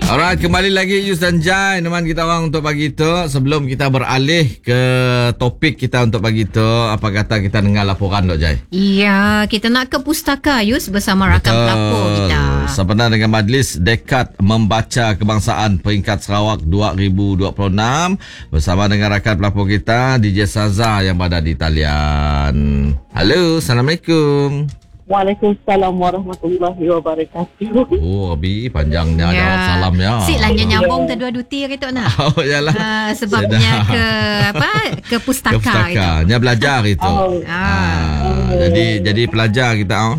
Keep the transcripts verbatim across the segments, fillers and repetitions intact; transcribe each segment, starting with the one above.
Alright, kembali lagi Yus dan Jai, teman kita orang untuk pagi tu. Sebelum kita beralih ke topik kita untuk pagi tu, apa kata kita dengar laporan Dok Jai? Iya, kita nak ke pustaka Yus bersama rakan pelapor kita. Sempena dengan Majlis Dekad Membaca Kebangsaan peringkat Sarawak dua ribu dua puluh enam bersama dengan rakan pelapor kita D J Saza yang berada di talian. Halo, Assalamualaikum. Waalaikumsalam warahmatullahi wabarakatuh. Oh, Abi panjangnya Ya. jawab salam ya. Siklah nyambung kedua duti gitu nak. Oh, yalah. Uh, sebabnya ke apa? Ke pustaka, Ke pustaka. itu. Nya belajar itu. Oh. Ah. Jadi jadi pelajar kita oh.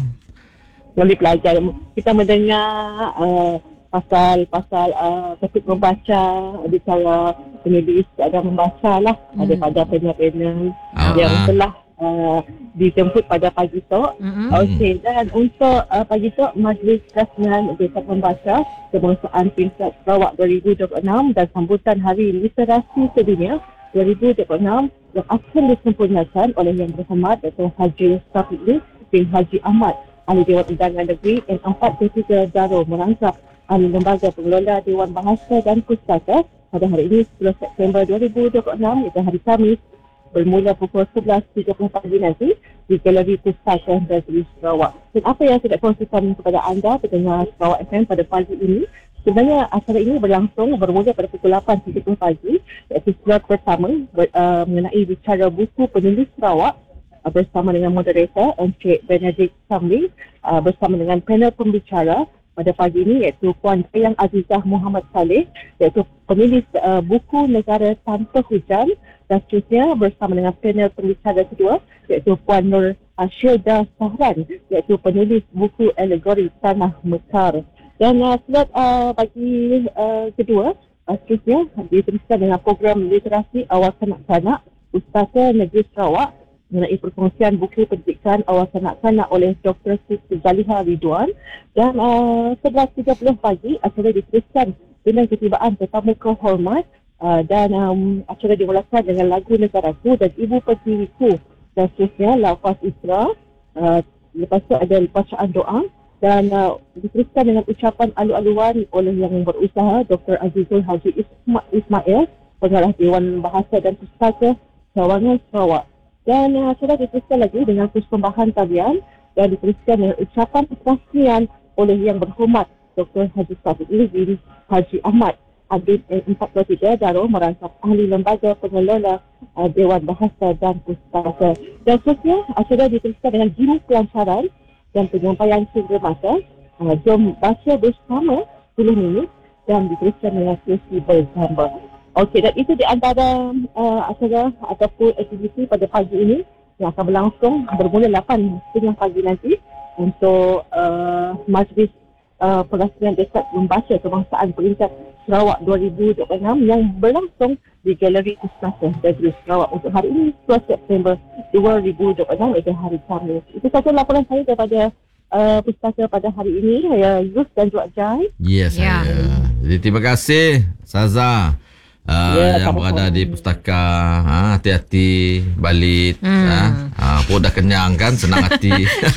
Boleh pelajar. Kita mendengar uh, pasal-pasal uh, topik membaca, bicara penulis ada membaca lah Hmm. daripada panel-panel Ah. yang telah uh, dijemput pada pagi tu. Mm-mm. Okey, dan untuk uh, pagi tu Majlis Rasmian Dekad Membaca Kebangsaan Peringkat Sarawak dua ribu dua puluh enam dan sambutan Hari Literasi Sedunia dua ribu dua puluh enam yang akan disempurnakan oleh Yang Berhormat Dato' Haji Syafiq bin Haji Ahmad, Ahli Dewan Undangan Negeri N empat puluh tiga Darul merangkap Ahli Lembaga Pengelola Dewan Bahasa dan Pustaka pada hari ini sepuluh September dua ribu dua puluh enam iaitu hari Khamis bermula pukul sebelas tiga puluh pagi nanti di Galeri Pustaka Negeri Sarawak. Dan apa yang saya nak kongsikan kepada anda pendengar Sarawak F M pada pagi ini, sebenarnya acara ini berlangsung bermula pada pukul lapan tiga puluh pagi iaitu slot pertama ber, uh, mengenai bicara buku penulis Sarawak uh, bersama dengan moderator Encik Benedict Samli uh, bersama dengan panel pembicara pada pagi ini iaitu Puan Dayang Azizah Muhammad Saleh iaitu penulis uh, buku Negara Tanpa Hujan, dan seterusnya bersama dengan panel pembicara kedua iaitu Puan Nur Ashilda Sahran iaitu penulis buku Alegori Tanah Mekar. Dan uh, slot uh, bagi uh, kedua uh, seterusnya diteruskan dengan program literasi awal kanak-kanak Pustaka Negeri Sarawak mengenai perkongsian buku pendidikan awal kanak-kanak oleh Doktor Siti Zaliha Ridwan. Dan uh, sebelas tiga puluh pagi acara diteruskan dengan ketibaan tetamu kehormat uh, dan um, acara dimulakan dengan lagu Negaraku dan Ibu Pertiwiku dan seterusnya lafaz Isra. Uh, lepas tu ada bacaan doa dan uh, diteruskan dengan ucapan alu-aluan oleh yang berusaha Doktor Azizul Haji Isma- Ismail, Pengarah Dewan Bahasa dan Pustaka Cawangan Sarawak. Dan uh, sudah diteruskan lagi dengan persembahan talian dan diteruskan dengan ucapan perkongsian oleh Yang Berhormat Doktor Haji Syafiq bin Haji Ahmad, Adib N empat puluh tiga Darul merangkap Ahli Lembaga Pengelola uh, Dewan Bahasa dan Pustaka. Dan seterusnya acara diteruskan dengan jimat pelancaran dan penyampaian sumber masa. Uh, jom baca bersama sepuluh minit dan diteruskan dengan sesi bergambar. Okey, dan itu di antara uh, acara ataupun aktiviti pada pagi ini yang akan berlangsung bermula lapan tiga puluh pagi nanti untuk uh, Majlis uh, Perasmian Dekad Membaca Kebangsaan Peringkat Sarawak dua ribu dua puluh enam yang berlangsung di Galeri Pustaka Negeri Sarawak untuk hari ini sepuluh September dua ribu dua puluh enam iaitu hari Khamis. Itu sahaja laporan saya daripada uh, pustaka pada hari ini. Saya Yus dan juga Jai. Yes, Ya. saya. Jadi terima kasih Saza. Uh, Ya, yang sama-sama. berada di pustaka, ha, hati-hati balik, Hmm. ha, ha, pun dah kenyang kan, senang hati.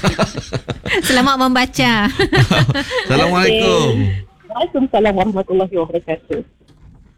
Selamat membaca. Assalamualaikum. Waalaikumsalam warahmatullahi wabarakatuh.